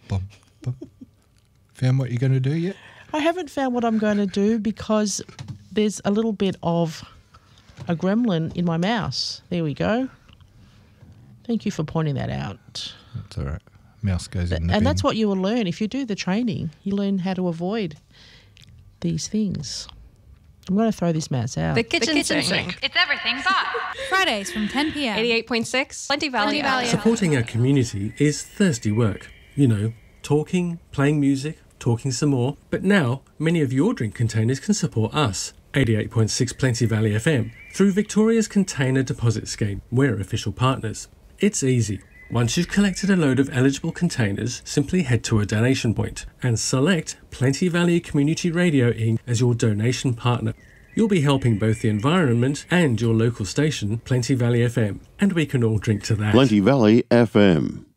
bum, bum. Found what you're going to do yet? I haven't found what I'm going to do because there's a little bit of a gremlin in my mouse. There we go. Thank you for pointing that out. That's all right. Mouse goes in the bin. And that's what you will learn. If you do the training, you learn how to avoid these things. I'm going to throw this mouse out. The kitchen sink. It's everything but. Fridays from 10 p.m. 88.6 Plenty Valley. Supporting our community is thirsty work. You know, talking, playing music, talking some more. But now, many of your drink containers can support us, 88.6 Plenty Valley FM, through Victoria's Container Deposit Scheme. We're official partners. It's easy. Once you've collected a load of eligible containers, simply head to a donation point and select Plenty Valley Community Radio Inc. as your donation partner. You'll be helping both the environment and your local station, Plenty Valley FM. And we can all drink to that. Plenty Valley FM.